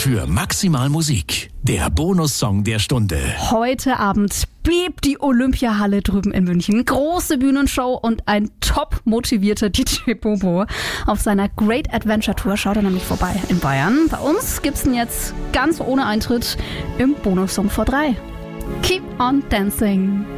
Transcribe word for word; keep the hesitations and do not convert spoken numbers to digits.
für Maximal Musik. Der Bonussong der Stunde. Heute Abend bebt die Olympiahalle drüben in München. Große Bühnenshow und ein top motivierter D J Bobo. Auf seiner Great Adventure Tour schaut er nämlich vorbei in Bayern. Bei uns gibt's ihn jetzt ganz ohne Eintritt im Bonussong vor drei. Keep on dancing.